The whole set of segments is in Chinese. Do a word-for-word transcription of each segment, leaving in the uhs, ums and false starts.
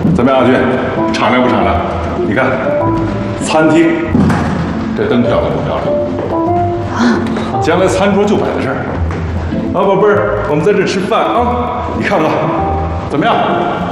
怎么样，阿俊，敞亮不敞亮？你看，餐厅这灯漂亮不漂亮？将来餐桌就摆在这儿。啊，宝贝儿，我们在这吃饭啊，你看看，怎么样？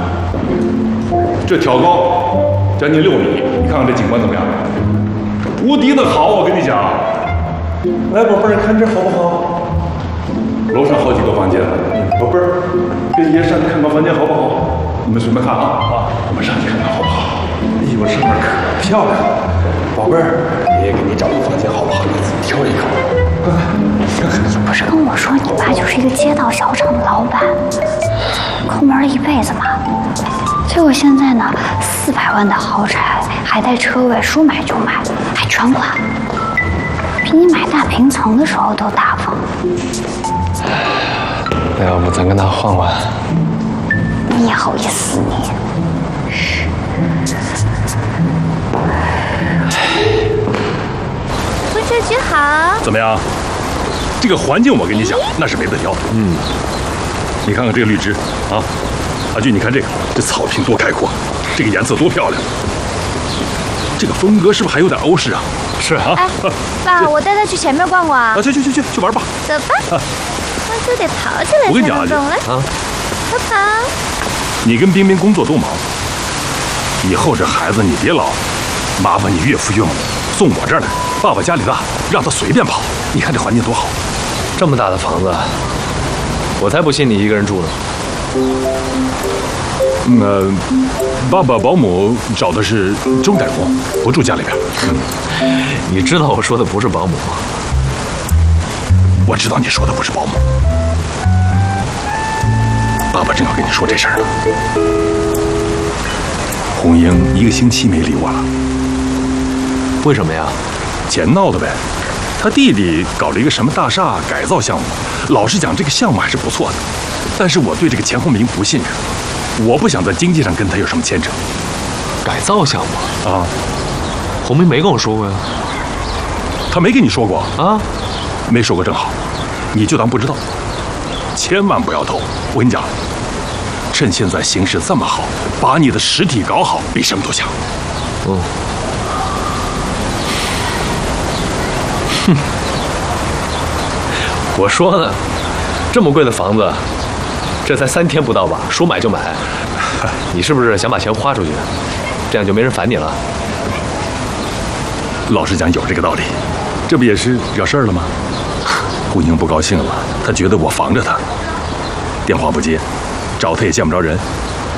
这挑高将近六米，你看看这景观怎么样？无敌的好，我跟你讲。来，宝贝儿，看这好不好？楼上好几个房间，宝贝儿，跟爷上去看看房间好不好？你们随便看啊啊，我们上去看看好不好？哎呦，上面可漂亮了，宝贝儿，爷爷给你找个房间好不好？你自己挑一个。 你不是跟我说你爸就是一个街道小厂的老板，抠门了一辈子吗？结果现在呢，四百万的豪宅还带车位，说买就买，还全款，比你买大平层的时候都大方。 那要不咱跟他换换？ 你也好意思你？ 同学局好。 怎么样？这个环境我跟你讲，那是没得挑。嗯，你看看这个绿植啊，阿俊，你看这个，这草坪多开阔，这个颜色多漂亮。这个风格是不是还有点欧式啊？ 是啊。 哎，爸，我带他去前面逛逛啊。 啊，去去去去去玩吧。 走吧。啊、那就得跑起来。 我跟你讲，阿俊来， 啊， 跑跑。 你跟冰冰工作都忙，以后这孩子你别老麻烦你岳父岳母送我这儿来。爸爸家里大，让他随便跑。你看这环境多好， 这么大的房子，我才不信你一个人住呢。 嗯、呃，爸爸保姆找的是钟点工，不住家里边。 嗯，你知道我说的不是保姆吗？ 我知道你说的不是保姆。爸爸正要跟你说这事儿呢。红英一个星期没理我了。 为什么呀？ 钱闹的呗。他弟弟搞了一个什么大厦改造项目，老实讲，这个项目还是不错的。但是我对这个钱红明不信任，我不想在经济上跟他有什么牵扯。 改造项目啊？ 红明没跟我说过呀。 他没跟你说过啊？ 没说过正好，你就当不知道。千万不要投！我跟你讲，趁现在形势这么好，把你的实体搞好，比什么都强。 嗯。哼，我说呢，这么贵的房子，这才三天不到吧，说买就买，你是不是想把钱花出去？这样就没人烦你了？ 老实讲，有这个道理，这不也是惹事儿了吗？胡宁不高兴了，他觉得我防着他，电话不接，找他也见不着人，